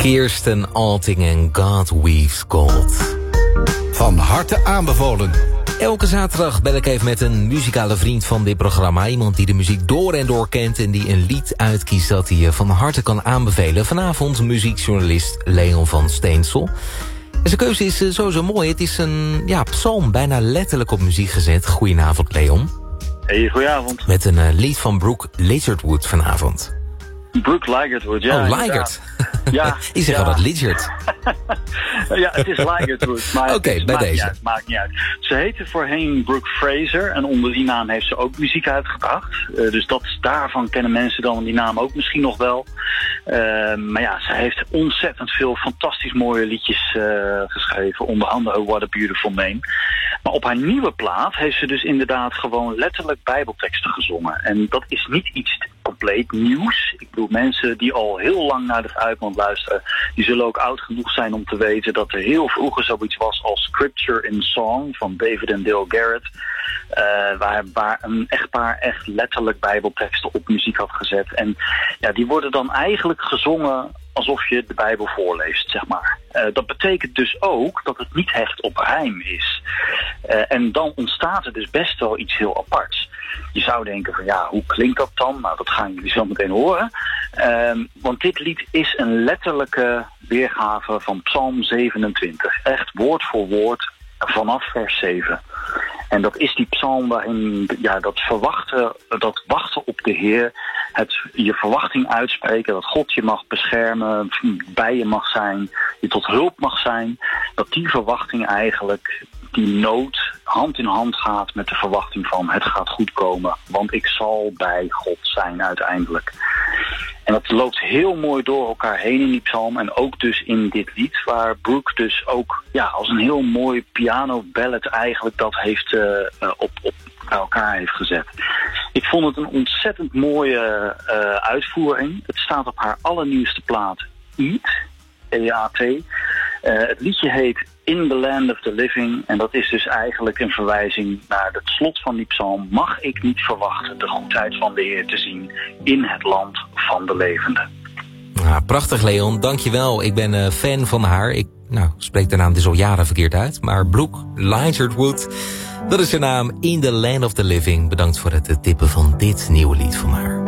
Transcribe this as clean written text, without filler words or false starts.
Kirsten Alting en God Weaves Gold. Van harte aanbevolen. Elke zaterdag bel ik even met een muzikale vriend van dit programma. Iemand die de muziek door en door kent en die een lied uitkiest dat hij van harte kan aanbevelen. Vanavond muziekjournalist Leon van Steensel. En zijn keuze is sowieso mooi. Het is een psalm, bijna letterlijk op muziek gezet. Goedenavond, Leon. Hey, goedenavond. Met een lied van Brooke Ligertwood vanavond. Brooke Ligertwood, ja. Oh, Ligert. Ja. Ik zeg altijd Ligert. Ja, het is Ligertwood. Maar Oké, bij deze. Maakt niet uit. Ze heette voorheen Brooke Fraser en onder die naam heeft ze ook muziek uitgebracht. Dus daarvan kennen mensen dan die naam ook misschien nog wel. Maar ja, ze heeft ontzettend veel fantastisch mooie liedjes geschreven. Onder andere What a Beautiful Name. Maar op haar nieuwe plaat heeft ze dus inderdaad gewoon letterlijk bijbelteksten gezongen. En dat is niet iets compleet nieuws. Ik bedoel, mensen die al heel lang naar de Fruitmand luisteren, die zullen ook oud genoeg zijn om te weten dat er heel vroeger zoiets was als Scripture in Song van David en Dale Garrett. Waar een echtpaar echt letterlijk bijbelteksten op muziek had gezet. En ja, die worden dan eigenlijk gezongen alsof je de Bijbel voorleest, zeg maar. Dat betekent dus ook dat het niet hecht op rijm is. En dan ontstaat er dus best wel iets heel aparts. Je zou denken van ja, hoe klinkt dat dan? Nou, dat gaan jullie zo meteen horen. Want dit lied is een letterlijke weergave van Psalm 27. Echt woord voor woord vanaf vers 7. En dat is die psalm waarin dat wachten op de Heer, je verwachting uitspreken, dat God je mag beschermen, bij je mag zijn, je tot hulp mag zijn, dat die verwachting eigenlijk, die nood, hand in hand gaat met de verwachting van het gaat goed komen, want ik zal bij God zijn uiteindelijk. En dat loopt heel mooi door elkaar heen in die psalm en ook dus in dit lied, waar Brooke dus ook als een heel mooi piano ballet eigenlijk dat heeft op bij elkaar heeft gezet. Ik vond het een ontzettend mooie uitvoering. Het staat op haar allernieuwste plaat Eat, E-A-T. Het liedje heet In the Land of the Living en dat is dus eigenlijk een verwijzing naar het slot van die psalm. Mag ik niet verwachten de goedheid van de Heer te zien in het land van de levenden. Prachtig, Leon. Dankjewel. Ik ben fan van haar. Ik spreek de naam dus al jaren verkeerd uit. Maar Brooke Ligertwood, dat is haar naam, In the Land of the Living. Bedankt voor het tippen van dit nieuwe lied van haar.